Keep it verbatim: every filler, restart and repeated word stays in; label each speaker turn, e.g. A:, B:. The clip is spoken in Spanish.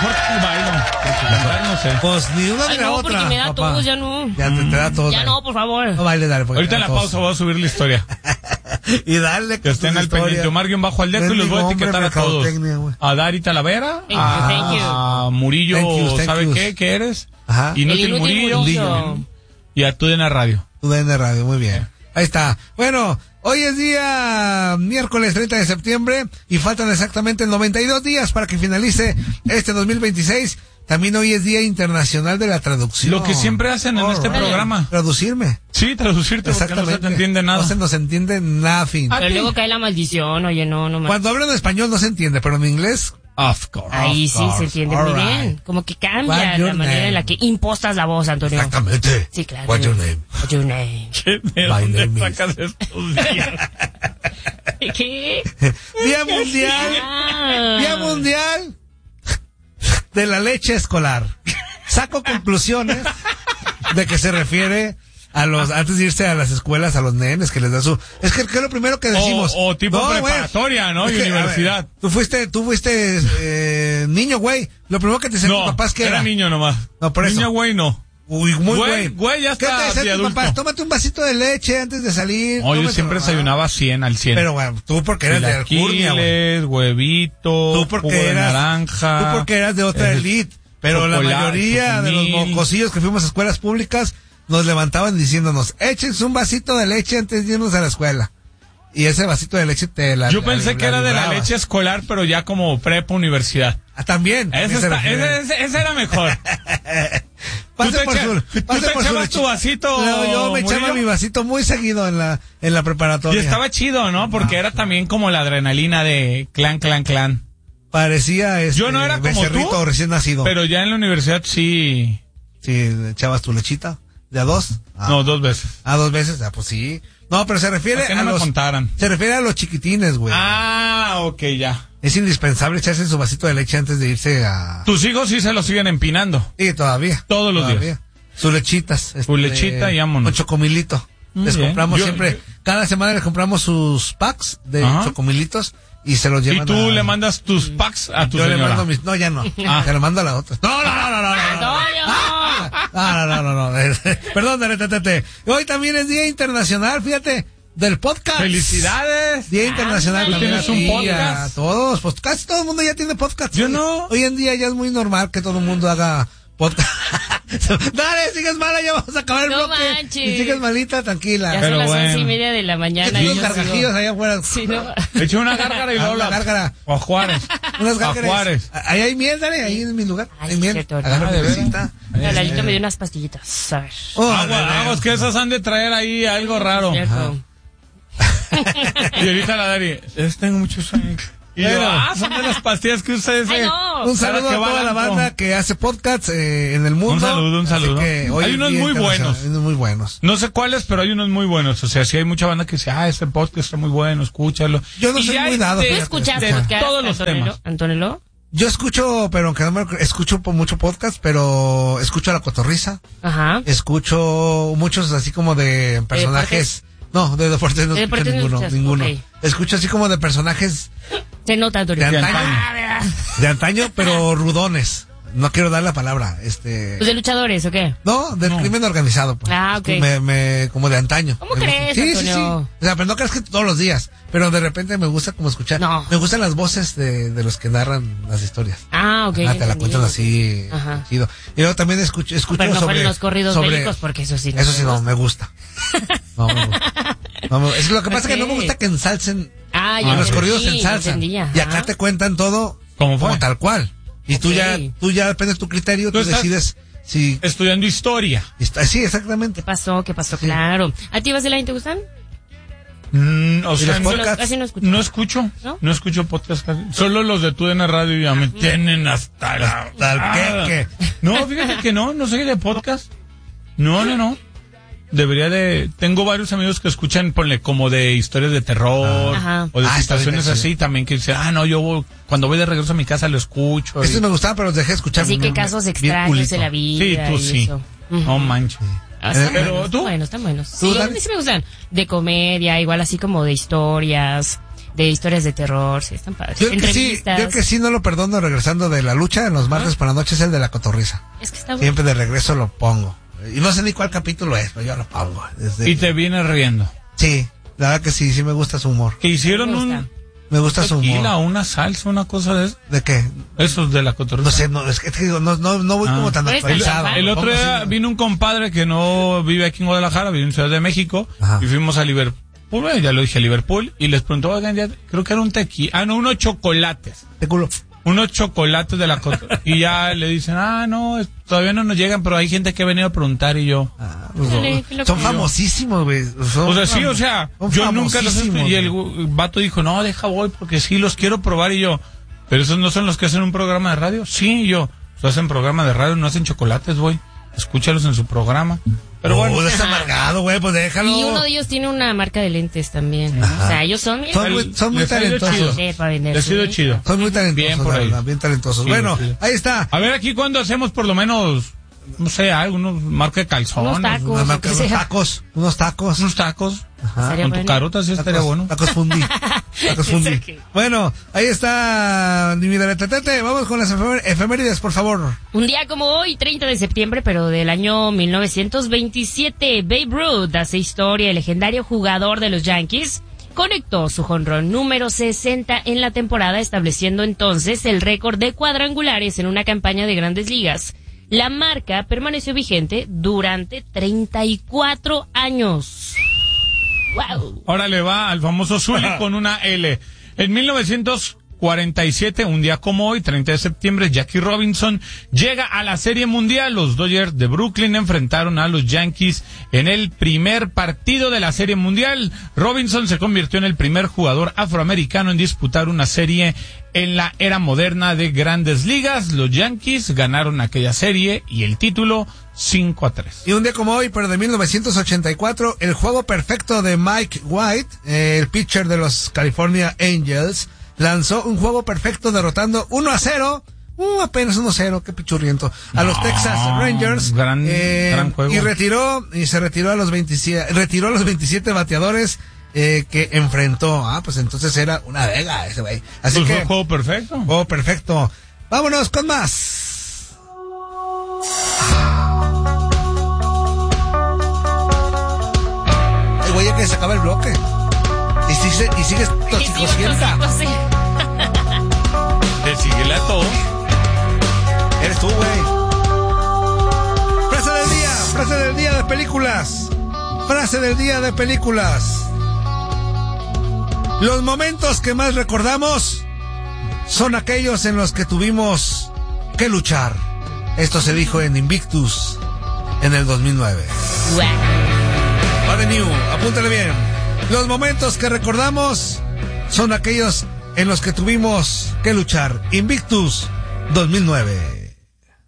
A: mejor bailo. No sé.
B: Pues ni una ni
C: Ay,
B: la
C: no,
B: otra.
C: porque me da
B: papá.
C: tos, ya no.
B: Ya te, te da tos.
C: Ya
B: dale.
C: no, por favor.
B: No baile, dale. porque
A: Ahorita
B: te
A: en
B: da
A: la
B: tos.
A: pausa voy a subir la historia.
B: Y dale.
A: Que estén al pendiente. Omar guión bajo al deco y los voy a etiquetar a todos. A Dari Talavera,
C: Thank you,
A: a,
C: thank you.
A: a Murillo,
B: Thank you, thank
A: ¿sabe
B: you.
A: qué? ¿Qué eres?
B: Ajá.
A: Inútil,
C: El Inútil
A: Murillo.
C: Murillo.
A: Y a Tu D N Radio.
B: Tu D N Radio, muy bien. Ahí está. Bueno, hoy es día miércoles treinta de septiembre y faltan exactamente noventa y dos días para que finalice este dos mil veintiséis. También hoy es Día Internacional de la Traducción.
A: Lo que siempre hacen en
B: All
A: este
B: right.
A: programa.
B: Traducirme.
A: Sí, traducirte porque no se te entiende nada.
B: No se nos entiende nothing.
A: Ah,
C: Pero
A: ti.
C: luego cae la maldición, oye, no, no más.
B: Cuando hablan en español no se entiende, pero en inglés...
A: Of course.
C: Ahí
B: Of
C: sí
B: course.
C: se entiende
B: All
C: muy
B: right.
C: bien. Como que
B: What's
C: cambia
B: your
C: la manera
B: name?
C: en la que impostas la voz, Antonio.
B: Exactamente.
C: Sí, claro.
B: What's your name?
C: What's your name?
A: ¿De
B: My
A: dónde
B: name is-
A: sacas estos días?
C: ¿Qué?
B: Día Mundial.
C: Ah.
B: Día Mundial de la Leche Escolar. Saco conclusiones de que se refiere a los, antes de irse a las escuelas, a los nenes que les da su, es que, ¿qué es lo primero que decimos?
A: O, o tipo
B: No, güey.
A: preparatoria, ¿no?
B: Es
A: Y
B: que, a
A: universidad.
B: ver, tú fuiste, tú fuiste, eh, niño, güey. Lo primero que te decían
A: No,
B: tus papás que
A: era
B: era.
A: niño nomás.
B: No, por eso.
A: Niño, güey, no.
B: Uy, muy
A: Güey,
B: güey.
A: güey, ya
B: ¿Qué
A: está
B: te
A: de
B: decían tus
A: adulto.
B: papás? Tómate un vasito de leche antes de salir.
A: No, yo
B: tómate-
A: siempre
B: ah.
A: desayunaba cien al cien.
B: Pero, bueno, tú porque eras de Alcurnia, güey.
A: Chilaquiles, huevito,
B: Tú porque
A: jugo de
B: eras,
A: naranja.
B: tú porque eras de otra
A: eh,
B: elite. Pero la
A: chocolate,
B: mayoría de los
A: chocomil.
B: mocosillos que fuimos a escuelas públicas nos levantaban diciéndonos, échense un vasito de leche antes de irnos a la escuela. Y ese vasito de leche te la
A: Yo pensé
B: la-
A: que era de la
B: librabas.
A: leche escolar, pero ya como prepa universidad.
B: Ah, también.
A: Ese,
B: también se
A: está-
B: refiere.
A: ese, ese- ese era mejor.
B: Pase
A: ¿Tú te
B: por
A: echa-
B: su,
A: tú
B: pase
A: te
B: por su
A: echabas
B: leche.
A: tu vasito,
B: No, yo me echaba
A: Murillo?
B: mi vasito muy seguido en la, en la
A: Y
B: preparatoria.
A: estaba chido, ¿no? Porque era también como la adrenalina de clan, clan, clan.
B: Parecía este,
A: Yo no era como
B: becerrito
A: tú,
B: recién nacido.
A: Pero ya en la universidad sí.
B: Sí, echabas tu lechita. ¿De a dos? Ah.
A: No, dos veces.
B: Ah, dos veces. Ah, pues sí. No, pero se refiere
A: ¿Para qué
B: a
A: no me
B: los...
A: contaran?
B: Se refiere a los chiquitines, güey.
A: Ah, ok, ya.
B: Es indispensable echarse su vasito de leche antes de irse a...
A: Tus hijos sí se lo siguen empinando.
B: Sí, todavía.
A: Todos los
B: todavía.
A: días.
B: Sus lechitas.
A: Su lechita y vámonos.
B: Con chocomilito.
A: Muy
B: Les
A: bien.
B: compramos
A: Yo-
B: siempre...
A: yo-
B: Cada semana les compramos sus packs de
A: Ajá.
B: chocomilitos y se los
A: Y
B: llevan
A: tú
B: a...
A: le mandas tus packs a tu
B: Yo le
A: señora.
B: mando mis... No, ya no.
A: Ah.
B: Se lo mando a la otra. No, no, no, no, no. no, no.
C: ¡Antonio!
B: Ah, no, no, no, no. Perdón, dale, te, te, te. Hoy también es Día Internacional, fíjate, del podcast.
A: ¡Felicidades!
B: Día Internacional
C: ¿Tú
B: también
A: tienes
B: a
A: un
B: ti,
A: podcast?
B: a todos, pues casi todo el mundo ya tiene podcast.
A: Yo
B: Hoy-
A: no.
B: Hoy en día ya es muy normal que todo el mundo haga podcast. Dale, sigues mala, ya vamos a acabar el
C: No
B: bloque.
C: manches.
B: Y sigues malita, tranquila.
C: Ya
A: Pero
C: son las
A: bueno.
C: once y media de la mañana.
B: Hay
C: y
B: unos
C: yo
B: gargajillos
C: sigo-
B: allá afuera.
C: Sí, no.
A: Eché una gárgara y
B: Ah,
A: luego
B: una
A: la...
B: gárgara.
A: A Juárez.
B: Unas
A: A
B: gárgaras.
A: Juárez.
B: Ahí hay miel, dale, ahí en mi lugar.
C: Ay,
B: Hay miel.
C: cierto,
B: Agarra
A: ah,
B: mi
A: de veras.
B: mesita.
C: La Lalito me dio unas pastillitas. A ver.
B: Oh,
A: Agua,
B: de- de-
A: aguas, que esas han de traer ahí algo raro.
C: Cierto.
A: Y ahorita la Dari, es tengo mucho sueño. Y yo,
B: Bueno.
A: ah, son de las pastillas que ustedes...
C: Ay,
A: eh,
C: no.
B: Un saludo
A: Para
B: a
A: que va
B: toda la
A: al antro.
B: banda que hace podcasts eh, en el mundo.
A: Un saludo, un
B: Así
A: saludo.
B: que hoy
A: Hay
B: es
A: unos
B: Día
A: muy
B: Internacional.
A: buenos.
B: Hay unos muy buenos.
A: No sé cuáles, pero hay unos muy buenos. O sea, si hay mucha banda que dice, ah, este podcast está muy bueno, escúchalo.
B: Yo no
A: Y
B: soy
A: hay
B: muy dado,
A: de-
C: ¿Tú
B: fíjate.
C: escuchas
A: de
C: podcast,
A: todos los
C: Antonello?
A: temas.
C: ¿Antonello?
B: Yo escucho, pero aunque no me escucho por mucho podcast, pero escucho a La Cotorrisa,
C: Ajá.
B: escucho muchos así como de personajes. No, de deportes no
C: ¿De
B: escucho
C: deportes no
B: ninguno,
C: escuchas?
B: ninguno.
C: Ok.
B: Escucho así como de personajes
C: Se nota, Antonio.
B: de antaño,
C: Ah, ¿verdad?
B: de antaño, pero rudones. No quiero dar la palabra, este.
C: ¿Pues de luchadores o qué?
B: No, del
A: No.
B: crimen organizado, pues.
C: Ah, ok.
B: Me, me, como de antaño.
C: ¿Cómo
B: Me
C: crees,
B: gusta. Sí, sí, sí.
C: Antonio?
B: O sea, pero no crees que todos los días. Pero de repente me gusta como escuchar.
C: No.
B: Me gustan las voces de, de los que narran las historias.
C: Ah, ok.
B: Ah, te la
C: entendí.
B: cuentan así,
C: Ajá.
B: chido. Y luego también escucho, escucho
C: Pero no
B: sobre...
C: fueron los corridos
B: sobre-
C: bélicos, porque eso sí no
B: Eso
C: me
B: sí no,
C: gusta.
B: me gusta. No, me gusta. No, me- es lo que pasa es que no me
C: Ok.
B: gusta que ensalcen.
C: Ah,
B: Y
C: ya
B: los
C: entendí,
B: corridos
C: ya
B: ensalzan.
C: entendí, ajá.
B: Y acá te cuentan todo
A: ¿Cómo fue?
B: como tal cual. Y tú
C: Ok.
B: ya, tú ya dependes tu criterio, tú,
A: Tú estás-
B: decides si...
A: Estudiando historia.
B: está- sí, exactamente.
C: ¿Qué pasó? ¿Qué pasó? Claro. ¿A ti, Vaselina, te gustan?
A: Mm, o
B: ¿Y
A: sea,
B: los
A: no,
B: podcasts?
C: Casi no escucho.
A: no escucho.
C: ¿No?
A: ¿No? escucho podcast casi. Solo los de Tu D N Radio ya me tienen hasta la...
B: Hasta el
A: Ah.
B: queque.
A: No, fíjate que no, no soy de podcast. No, no, no. Debería de... Tengo varios amigos que escuchan, ponle, como de historias de terror.
C: Ajá.
A: O de
B: Ah, está
A: situaciones
B: bien,
A: así también que dicen, ah, no, yo voy- cuando voy de regreso a mi casa lo escucho.
B: Estos
A: y-
B: me gustaban, pero los dejé escuchar.
C: Así que
B: Me-
C: casos
B: bien
C: extraños
B: culito.
C: de la vida.
A: Sí, tú
C: y
A: sí.
C: eso. Ujú.
A: No manches.
C: Ah, están
A: Pero
C: buenos,
A: tú.
C: están buenos, están buenos.
B: ¿Tú,
C: Sí, a
B: Dani?
C: mí sí me gustan. De comedia, igual así como de historias. de historias de terror, sí, están padres.
B: Yo el que sí,
C: Entrevistas.
B: yo el que sí no lo perdono regresando de la lucha en los martes por la noche es el de la cotorriza.
C: Es que está bueno.
B: Siempre de regreso lo pongo. Y no sé ni cuál capítulo es, pero yo lo pongo. Desde...
A: Y te viene riendo.
B: Sí, la verdad que sí, sí me gusta su humor.
A: Que hicieron
C: Me gusta.
A: un
B: Me gusta su
A: tequila,
B: humor.
A: una salsa, una cosa de eso.
B: ¿De qué?
A: Esos de la cotorriza.
B: No sé, no, es que te digo, no, no, no voy
A: Ah.
B: como tan
C: No es tan
B: actualizado.
C: chafa.
A: El otro
B: Pongo
A: día
B: así,
A: vino un compadre que no vive aquí en Guadalajara, vive en Ciudad de México,
B: Ajá.
A: y fuimos a Liverpool, bueno, ya lo dije, a Liverpool, y les preguntó, oigan, ya, creo que era un tequila, ah, no, unos chocolates,
B: de culo.
A: unos chocolates de la cotorriza, y ya le dicen, ah, no, es- todavía no nos llegan, pero hay gente que ha venido a preguntar, y yo,
B: Ah, pues,
C: Dale,
B: no.
C: qué loco.
B: Son famosísimos, güey. Son
A: o sea, sí,
B: fam-
A: o sea,
B: son
A: yo nunca los he
B: famosísimos,
A: y el
B: güey.
A: gu- vato dijo, no, deja voy, porque sí los quiero probar, y yo, pero esos no son los que hacen un programa de radio, sí, y yo, pues hacen programa de radio, no hacen chocolates, güey, escúchalos en su programa, pero
B: No,
A: bueno.
B: es amargado, güey, pues déjalo.
C: Y uno de ellos tiene una marca de lentes también. O sea, ellos son...
B: Son muy, son muy
A: Les ha ido
B: talentosos.
A: chido.
C: Sí, para vender,
A: Les ha ido
C: sí.
A: chido.
B: Son muy talentosos,
A: Bien por
B: la
A: ahí.
B: verdad, bien talentosos.
A: Sí,
B: bueno,
A: sí.
B: ahí está.
A: A ver, aquí cuando hacemos por lo menos, no sé, algunos marca de calzones,
C: Unos tacos.
B: Unos,
C: lo que
B: unos
C: sea.
B: tacos, unos tacos.
A: unos tacos,
C: Estaría
A: con tu
C: bueno.
A: carota sí estaría
B: Tacos-
A: bueno.
B: Tacos fundi. Tacos fundi.
C: Ese que-
B: Bueno, ahí está mi vida de tetete. Vamos con las efemer- efemérides, por favor.
C: Un día como hoy, treinta de septiembre, pero del año mil novecientos veintisiete, Babe Ruth hace historia. El legendario jugador de los Yankees conectó su jonrón número sesenta en la temporada, estableciendo entonces el récord de cuadrangulares en una campaña de Grandes Ligas. La marca permaneció vigente durante treinta y cuatro años. ¡Wow!
A: Ahora le va al famoso Zully con una L. En mil novecientos cuarenta y siete, un día como hoy, treinta de septiembre, Jackie Robinson llega a la Serie Mundial. Los Dodgers de Brooklyn enfrentaron a los Yankees en el primer partido de la Serie Mundial. Robinson se convirtió en el primer jugador afroamericano en disputar una serie en la era moderna de Grandes Ligas. Los Yankees ganaron aquella serie y el título cinco a tres.
B: Y un día como hoy, pero de mil novecientos ochenta y cuatro, el juego perfecto de Mike White, eh, el pitcher de los California Angels, lanzó un juego perfecto derrotando uno a cero, uh, apenas uno a cero, qué pichurriento, a los
A: No,
B: Texas Rangers.
A: gran-
B: eh,
A: gran juego.
B: Y retiró, y se retiró a los veintisiete, retiró a los veintisiete bateadores eh, que enfrentó. Ah, pues entonces era una vega ese güey. Así
A: Pues fue
B: que,
A: un juego perfecto.
B: juego perfecto. Vámonos con más. El güey ya que se acaba el bloque. Y, sigue, y sigues toxicosienta.
C: Sí.
A: Te sigue a todos.
B: Eres tú, güey. Frase del día, frase del día de películas. Frase del día de películas. Los momentos que más recordamos son aquellos en los que tuvimos que luchar. Esto se dijo en Invictus en el dos mil nueve.
C: Wow.
B: Avenue, apúntale bien. Los momentos que recordamos son aquellos en los que tuvimos que luchar. Invictus dos mil nueve.